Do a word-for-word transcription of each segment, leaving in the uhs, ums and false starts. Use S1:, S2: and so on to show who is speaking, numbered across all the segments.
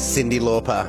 S1: Cyndi Lauper.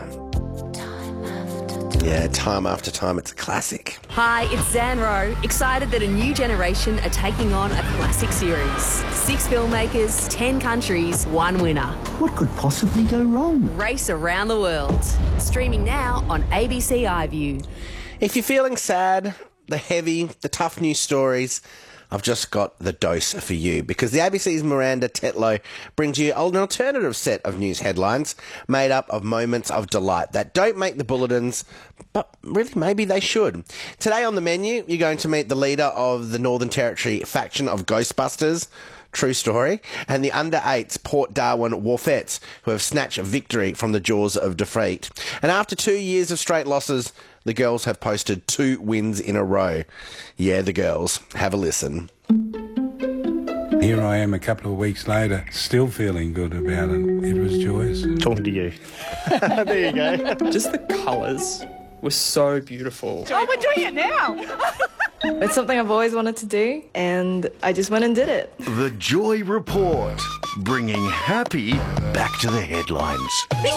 S1: Yeah, Time After Time. It's a classic.
S2: Hi, it's Zan Rowe. Excited that a new generation are taking on a classic series. Six filmmakers, ten countries, one winner.
S3: What could possibly go wrong?
S2: Race around the world. Streaming now on A B C iView.
S1: If you're feeling sad, the heavy, the tough news stories, I've just got the dose for you, because the A B C's Miranda Tetlow brings you an alternative set of news headlines made up of moments of delight that don't make the bulletins, but really maybe they should. Today on the menu, you're going to meet the leader of the Northern Territory faction of Ghostbusters, true story, and the under eights Port Darwin Wharfettes, who have snatched a victory from the jaws of defeat. And after two years of straight losses, the girls have posted two wins in a row. Yeah, the girls. Have a listen.
S4: Here I am a couple of weeks later, still feeling good about it. It was joyous.
S5: Talking to you. There you go. Just the colours were so beautiful.
S6: Oh, we're doing it now! It's something I've always wanted to do, and I just went and did it.
S7: The Joy Report, bringing happy back to the headlines.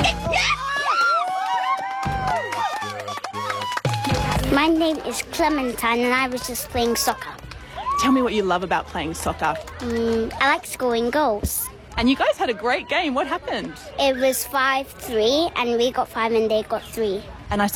S8: My name is Clementine and I was just playing soccer.
S9: Tell me what you love about playing soccer.
S8: Mm, I like scoring goals.
S9: And you guys had a great game. What happened?
S8: It was five three and we got five and they got three.
S9: And I